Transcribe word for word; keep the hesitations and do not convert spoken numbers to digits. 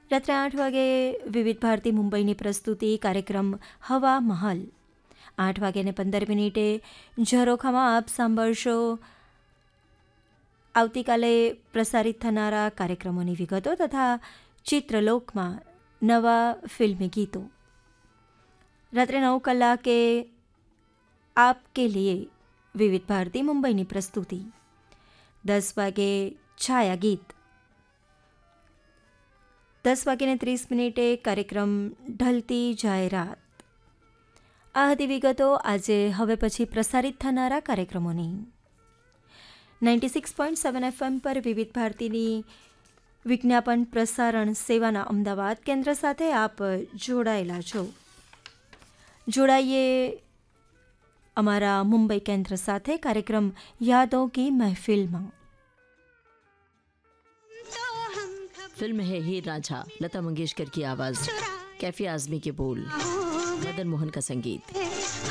રાત્રે આઠ વાગે વિવિધ ભારતી મુંબઈની પ્રસ્તુતિ કાર્યક્રમ હવા મહલ. આઠ વાગ્યાને પંદર મિનિટે ઝરોખામાં આપ સાંભળશો આવતીકાલે પ્રસારિત થનારા કાર્યક્રમોની વિગતો તથા ચિત્રલોકમાં નવા ફિલ્મી ગીતો. રાત્રે નવ કલાકે આપકે લીએ વિવિધ ભારતી મુંબઈની પ્રસ્તુતિ. દસ વાગે છાયા ગીત. દસ વાગ્યાને ત્રીસ મિનિટે કાર્યક્રમ ઢલતી જાય રાત. આ હતી વિગતો આજે હવે પછી પ્રસારિત થનારા કાર્યક્રમોની. Ninety six point seven FM પર વિવિધ ભારતીની વિજ્ઞાપન પ્રસારણ સેવાના અમદાવાદ કેન્દ્ર સાથે આપ જોડાયેલા છો. જોડાઈએ અમારા મુંબઈ કેન્દ્ર સાથે કાર્યક્રમ યાદો કી મહેફિલમાં. फिल्म है हीर रांझा, लता मंगेशकर की आवाज, कैफी आजमी के बोल, मदन मोहन का संगीत.